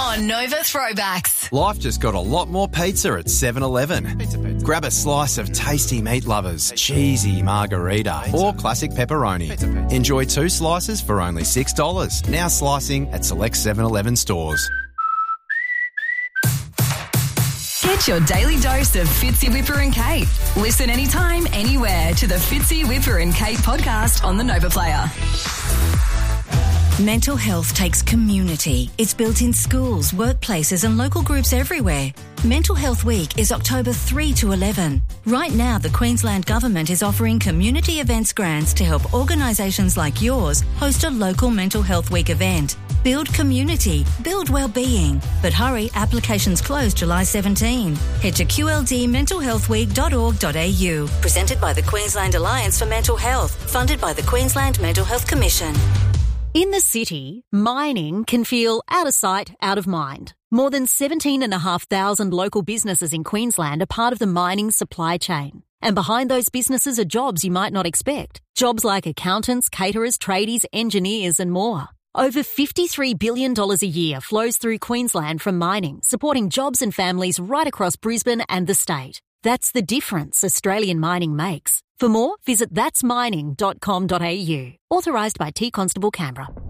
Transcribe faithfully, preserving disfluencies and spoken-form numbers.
on Nova Throwbacks. Life just got a lot more pizza at seven eleven. Pizza, pizza. Grab a slice of tasty meat lovers, cheesy margarita, pizza. Or classic pepperoni. Pizza, pizza. Enjoy two slices for only six dollars. Now slicing at select seven eleven stores. Get your daily dose of Fitzy, Whipper and Kate. Listen anytime, anywhere to the Fitzy, Whipper and Kate podcast on the Nova Player. Mental health takes community. It's built in schools, workplaces and local groups everywhere. Mental Health Week is October third to eleven. Right now, the Queensland Government is offering community events grants to help organisations like yours host a local Mental Health Week event. Build community, build well-being. But hurry, applications close July seventeenth. Head to q l d mental health week dot org dot a u. Presented by the Queensland Alliance for Mental Health. Funded by the Queensland Mental Health Commission. In the city, mining can feel out of sight, out of mind. More than seventeen and a half thousand local businesses in Queensland are part of the mining supply chain. And behind those businesses are jobs you might not expect. Jobs like accountants, caterers, tradies, engineers and more. Over fifty-three billion dollars a year flows through Queensland from mining, supporting jobs and families right across Brisbane and the state. That's the difference Australian mining makes. For more, visit that's mining dot com dot a u. Authorised by T Constable Canberra.